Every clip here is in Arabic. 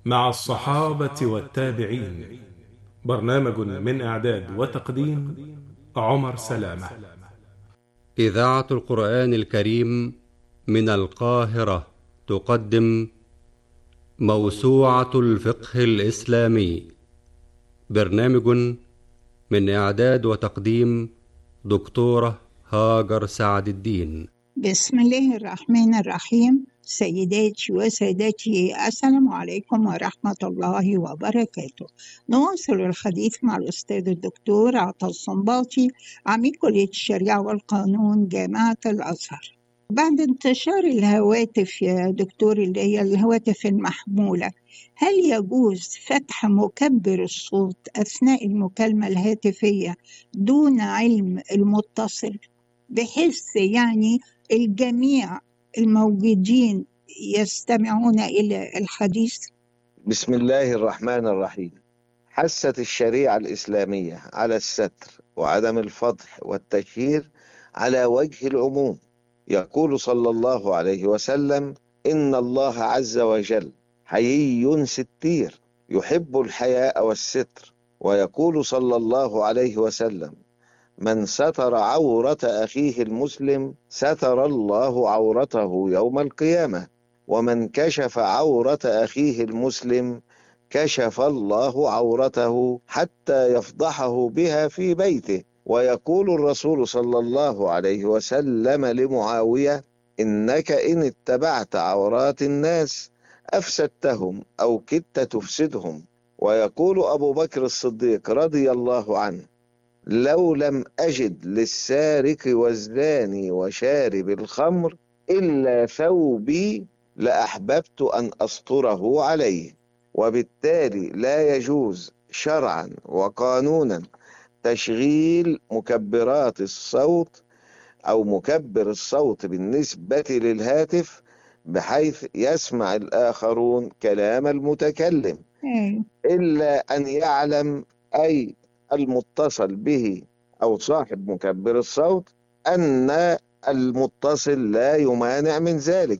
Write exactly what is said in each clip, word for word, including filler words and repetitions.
مع الصحابة والتابعين. برنامج من إعداد وتقديم عمر سلامة. إذاعة القرآن الكريم من القاهرة تقدم موسوعة الفقه الإسلامي. برنامج من إعداد وتقديم دكتورة هاجر سعد الدين. بسم الله الرحمن الرحيم. سيداتي وسادتي، السلام عليكم ورحمة الله وبركاته. نواصل الحديث مع الأستاذ الدكتور عطا الصنباطي، عميد كلية الشريعة والقانون جامعة الأزهر. بعد انتشار الهواتف يا دكتور، اللي هي الهواتف المحمولة، هل يجوز فتح مكبر الصوت أثناء المكالمة الهاتفية دون علم المتصل، بحيث يعني الجميع الموجودين يستمعون إلى الحديث؟ بسم الله الرحمن الرحيم. حثت الشريعة الإسلامية على الستر وعدم الفضح والتشهير على وجه العموم. يقول صلى الله عليه وسلم: إن الله عز وجل حيي ستير يحب الحياء والستر. ويقول صلى الله عليه وسلم: من ستر عورة أخيه المسلم ستر الله عورته يوم القيامة، ومن كشف عورة أخيه المسلم كشف الله عورته حتى يفضحه بها في بيته. ويقول الرسول صلى الله عليه وسلم لمعاوية: إنك إن اتبعت عورات الناس أفسدتهم أو كدت تفسدهم. ويقول أبو بكر الصديق رضي الله عنه: لو لم أجد للسارق والزاني وشارب الخمر إلا ثوبي لأحببت أن أستره عليه. وبالتالي لا يجوز شرعا وقانونا تشغيل مكبرات الصوت أو مكبر الصوت بالنسبة للهاتف بحيث يسمع الآخرون كلام المتكلم، إلا أن يعلم أي المتصل به أو صاحب مكبر الصوت أن المتصل لا يمانع من ذلك،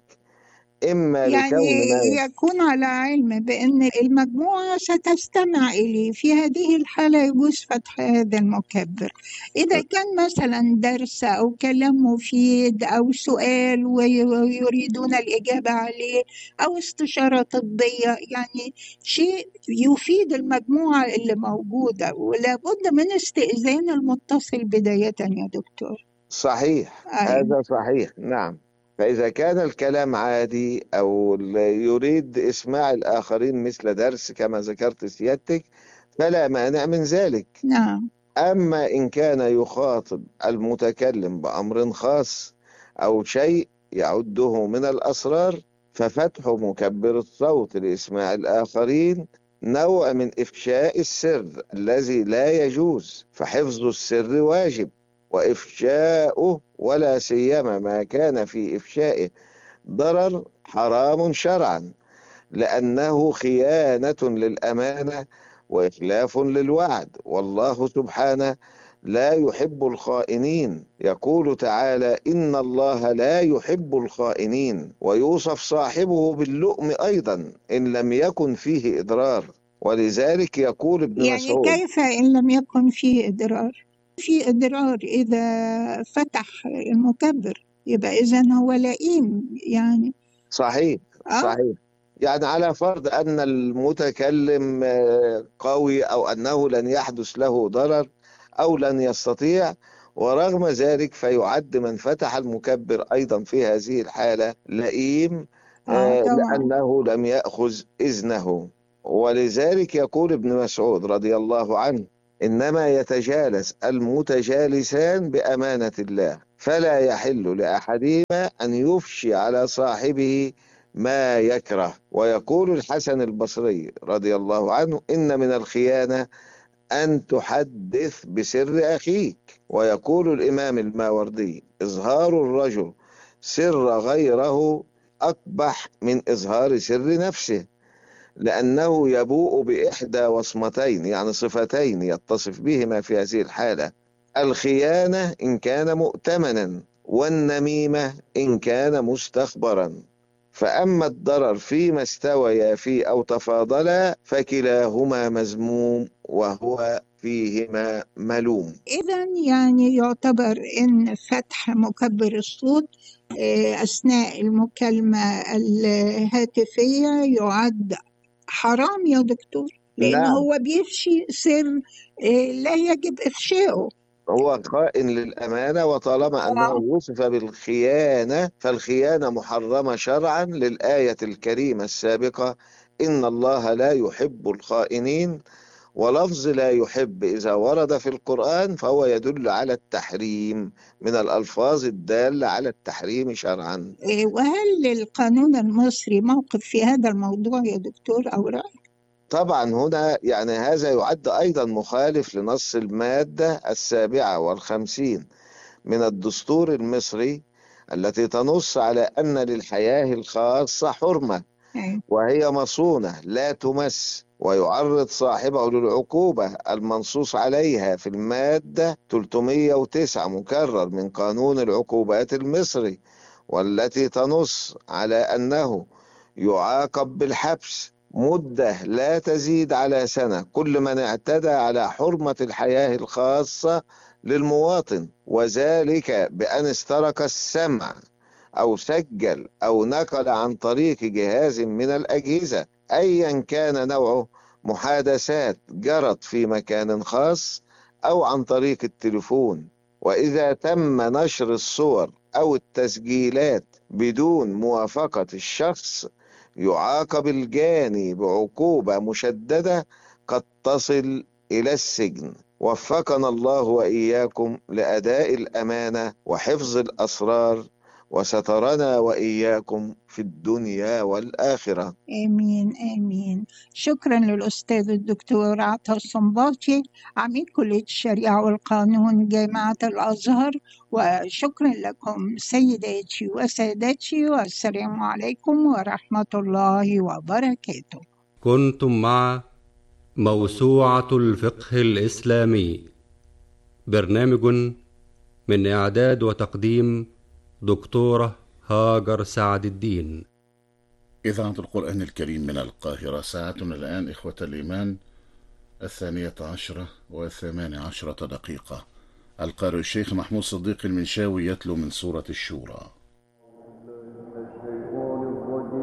إما يعني لكون ما يكون على علم بأن المجموعة ستستمع إليه. في هذه الحالة يجوز فتح هذا المكبر. إذا كان مثلا درس أو كلام مفيد أو سؤال ويريدون الإجابة عليه أو استشارة طبية، يعني شيء يفيد المجموعة اللي موجودة، ولا بد من استئذان المتصل بداية يا دكتور. صحيح. أيوة. هذا صحيح، نعم. فإذا كان الكلام عادي أو يريد إسماع الآخرين مثل درس كما ذكرت سيادتك فلا مانع من ذلك. نعم. أما إن كان يخاطب المتكلم بأمر خاص أو شيء يعده من الأسرار ففتح مكبر الصوت لإسماع الآخرين نوع من إفشاء السر الذي لا يجوز، فحفظ السر واجب، وإفشاؤه ولا سيما ما كان في إفشائه ضرر حرام شرعا، لأنه خيانة للأمانة وإخلاف للوعد، والله سبحانه لا يحب الخائنين. يقول تعالى: إن الله لا يحب الخائنين. ويوصف صاحبه باللؤم أيضا إن لم يكن فيه إضرار. ولذلك يقول ابن يعني مسعود: كيف إن لم يكن فيه إضرار؟ في إضرار إذا فتح المكبر، يبقى إذن هو لئيم يعني. صحيح آه؟ صحيح. يعني على فرض أن المتكلم قوي أو أنه لن يحدث له ضرر أو لن يستطيع، ورغم ذلك فيعد من فتح المكبر أيضا في هذه الحالة لئيم آه طبعا. لأنه لم يأخذ إذنه. ولذلك يقول ابن مسعود رضي الله عنه: إنما يتجالس المتجالسان بأمانة الله، فلا يحل لأحدهما أن يفشي على صاحبه ما يكره. ويقول الحسن البصري رضي الله عنه: إن من الخيانة أن تحدث بسر أخيك. ويقول الإمام الماوردي: إظهار الرجل سر غيره أقبح من إظهار سر نفسه، لأنه يبوء بإحدى وصمتين، يعني صفتين يتصف بهما في هذه الحالة: الخيانة إن كان مؤتمنا، والنميمة إن كان مستخبرا. فأما الضرر فيما استويا فيه أو تفاضلا فكلاهما مذموم وهو فيهما ملوم. إذا يعني يعتبر إن فتح مكبر الصوت أثناء المكالمة الهاتفية يعد حرام يا دكتور، لأن نعم، هو بيفشي سر لا يجب إفشاؤه. هو خائن للأمانة، وطالما أنه وصف بالخيانة فالخيانة محرمة شرعا للآية الكريمة السابقة: إن الله لا يحب الخائنين. ولفظ لا يحب إذا ورد في القرآن فهو يدل على التحريم من الألفاظ الدالة على التحريم شرعا. وهل للقانون المصري موقف في هذا الموضوع يا دكتور أو رأي؟ طبعا هنا يعني هذا يعد أيضا مخالف لنص المادة السابعة والخمسين من الدستور المصري التي تنص على أن للحياة الخاصة حرمة وهي مصونة لا تمس، ويعرض صاحبه للعقوبة المنصوص عليها في المادة ثلاثمئة وتسعة مكرر من قانون العقوبات المصري، والتي تنص على أنه يعاقب بالحبس مدة لا تزيد على سنة كل من اعتدى على حرمة الحياة الخاصة للمواطن، وذلك بأن استرق السمع أو سجل أو نقل عن طريق جهاز من الأجهزة أيا كان نوعه محادثات جرت في مكان خاص أو عن طريق التليفون. وإذا تم نشر الصور أو التسجيلات بدون موافقة الشخص يعاقب الجاني بعقوبة مشددة قد تصل إلى السجن. وفقنا الله وإياكم لأداء الأمانة وحفظ الأسرار، وسترنا وإياكم في الدنيا والآخرة. آمين آمين. شكرا للأستاذ الدكتور عطا الصنباطي عميد كلية الشريعة والقانون جامعة الأزهر، وشكرا لكم سيداتي وسادتي، والسلام عليكم ورحمة الله وبركاته. كنتم مع موسوعة الفقه الإسلامي، برنامج من إعداد وتقديم دكتورة هاجر سعد الدين. إذاعة القرآن الكريم من القاهرة. ساعتنا الآن إخوة الإيمان الثانية عشرة والثمان عشرة دقيقة. القارئ الشيخ محمود صديق المنشاوي يتلو من سورة الشورى.